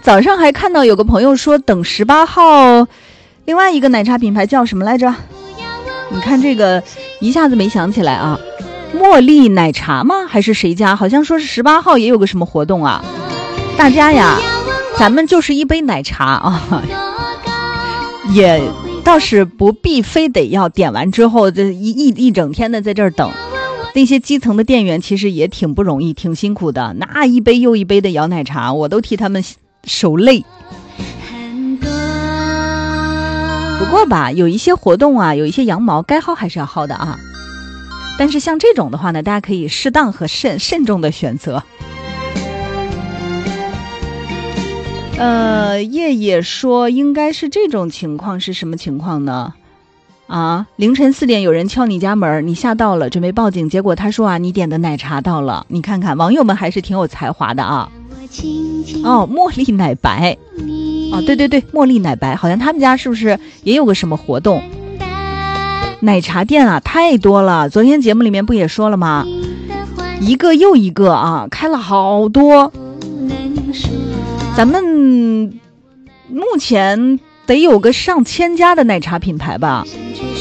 早上还看到有个朋友说等18号，另外一个奶茶品牌叫什么来着？你看这个一下子没想起来啊，茉莉奶茶吗？还是谁家？好像说是18号也有个什么活动啊。大家呀，咱们就是一杯奶茶啊，也倒是不必非得要点完之后这一整天的在这儿等。那些基层的店员其实也挺不容易，挺辛苦的，那一杯又一杯的摇奶茶，我都替他们手累。不过吧，有一些活动啊，有一些羊毛该薅还是要薅的啊。但是像这种的话呢，大家可以适当和慎重的选择。叶叶说应该是这种情况，是什么情况呢？啊，凌晨4点有人敲你家门，你吓到了，准备报警，结果他说啊，你点的奶茶到了。你看看网友们还是挺有才华的啊。哦，茉莉奶白。哦，对对对，茉莉奶白，好像他们家是不是也有个什么活动？奶茶店啊，太多了。昨天节目里面不也说了吗？一个又一个啊，开了好多。咱们目前得有个上千家的奶茶品牌吧。